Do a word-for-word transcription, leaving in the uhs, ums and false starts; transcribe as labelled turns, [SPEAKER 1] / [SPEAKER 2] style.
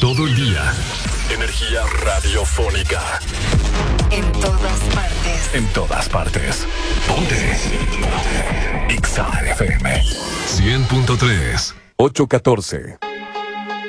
[SPEAKER 1] Todo el día. Energía radiofónica.
[SPEAKER 2] En todas partes.
[SPEAKER 1] En todas partes. Ponte. Ponte. X A F M. cien punto tres.
[SPEAKER 3] ocho catorce.